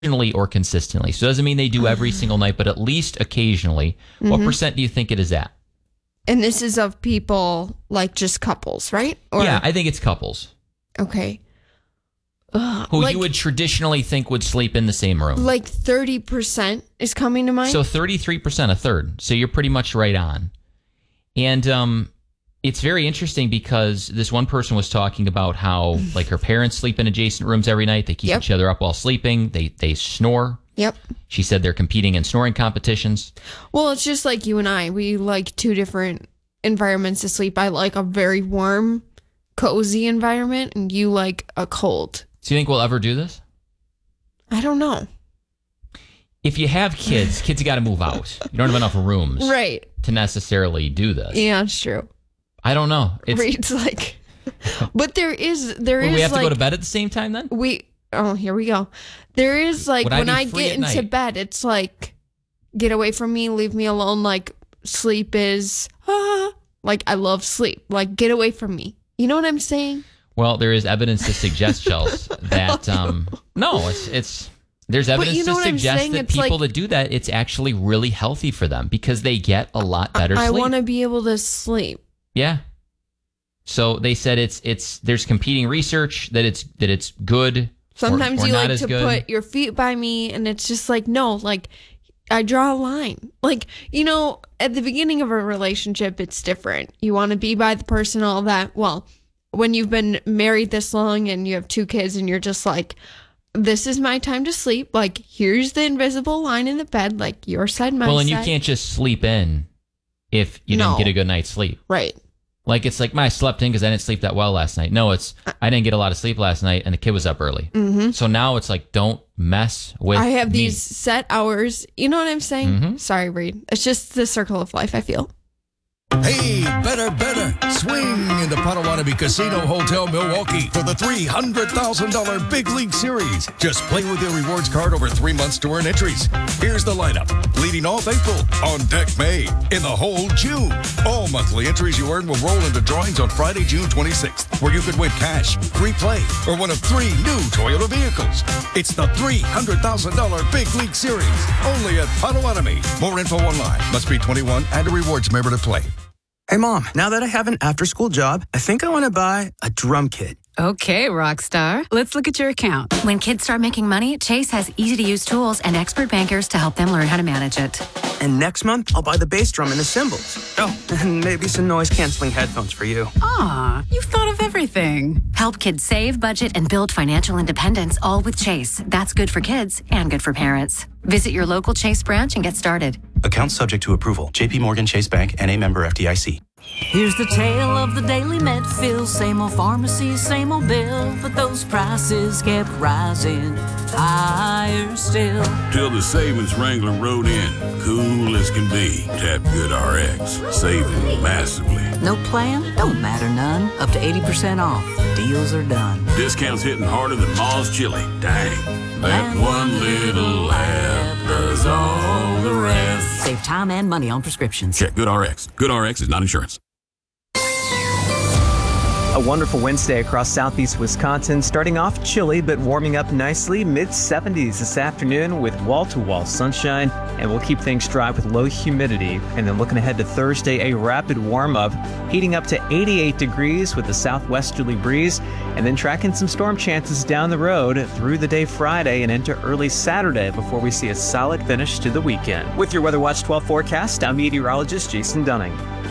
occasionally or consistently. So it doesn't mean they do every single night, but at least occasionally. What percent do you think it is at? And this is of people, like just couples, right? Or, yeah, I think it's couples. Okay. Who you would traditionally think would sleep in the same room. Like 30% is coming to mind? So 33%, a third. So you're pretty much right on. And it's very interesting because this one person was talking about how like her parents sleep in adjacent rooms every night. They keep each other up while sleeping. They snore. Yep. She said they're competing in snoring competitions. Well, it's just like you and I. We like two different environments to sleep. I like a very warm, cozy environment, and you like a cold. Do you think we'll ever do this? I don't know. If you have kids got to move out. You don't have enough rooms to necessarily do this. Yeah, it's true. I don't know. It's like, but there is we have to go to bed at the same time then? Here we go. There is like, when I get into bed, it's like, get away from me, leave me alone. Like, sleep is, like, I love sleep. Like, get away from me. You know what I'm saying? Well, there is evidence to suggest, Chels, that, there's evidence to suggest that people that do that, it's actually really healthy for them because they get a lot better sleep. I want to be able to sleep. Yeah. So they said there's competing research that it's good. Sometimes or you not like as to good. Put your feet by me, and it's just like, no, like I draw a line. Like, you know, at the beginning of a relationship, it's different. You want to be by the person, all that. Well, when you've been married this long and you have 2 kids and you're just like, this is my time to sleep. Like, here's the invisible line in the bed, like your side, my side. Well, and you can't just sleep in if you didn't get a good night's sleep. Right. Like, it's like, I slept in because I didn't sleep that well last night. No, it's, I didn't get a lot of sleep last night and the kid was up early. Mm-hmm. So now it's like, don't mess with me. I have these set hours. You know what I'm saying? Mm-hmm. Sorry, Reed. It's just the circle of life, I feel. Hey, better. Swing into Potawatomi Casino Hotel Milwaukee for the $300,000 Big League Series. Just play with your rewards card over 3 months to earn entries. Here's the lineup. Leading off April, on deck May, in the hole June. All monthly entries you earn will roll into drawings on Friday, June 26th, where you could win cash, free play, or one of 3 new Toyota vehicles. It's the $300,000 Big League Series, only at Potawatomi. More info online. Must be 21 and a rewards member to play. Hey, Mom, now that I have an after-school job, I think I want to buy a drum kit. Okay, Rockstar. Let's look at your account. When kids start making money, Chase has easy-to-use tools and expert bankers to help them learn how to manage it. And next month, I'll buy the bass drum and the cymbals. Oh, and maybe some noise-canceling headphones for you. Aw, you've thought of everything. Help kids save, budget, and build financial independence, all with Chase. That's good for kids and good for parents. Visit your local Chase branch and get started. Account subject to approval. J.P. Morgan Chase Bank, N.A. member FDIC. Here's the tale of the daily Medfill. Same old pharmacy, same old bill, but those prices kept rising higher still. Till the savings Wrangler rode in, cool as can be. Tap GoodRx, saving massively. No plan? Don't matter none. Up to 80% off. Deals are done. Discounts hitting harder than Ma's chili. Dang. That one little app does all the rest. Save time and money on prescriptions. Check GoodRx. GoodRx is not insurance. A wonderful Wednesday across southeast Wisconsin, starting off chilly but warming up nicely, mid-70s this afternoon with wall-to-wall sunshine, and we'll keep things dry with low humidity. And then looking ahead to Thursday, a rapid warm-up, heating up to 88 degrees with a southwesterly breeze, and then tracking some storm chances down the road through the day Friday and into early Saturday before we see a solid finish to the weekend. With your Weather Watch 12 forecast, I'm meteorologist Jason Dunning.